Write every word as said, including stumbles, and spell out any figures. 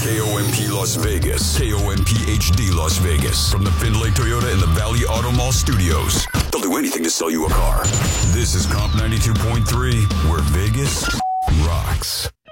K O M P Las Vegas. K O M P H D Las Vegas. From the Findlay Toyota and the Valley Auto Mall Studios. They'll do anything to sell you a car. This is Comp ninety-two point three, where Vegas rocks.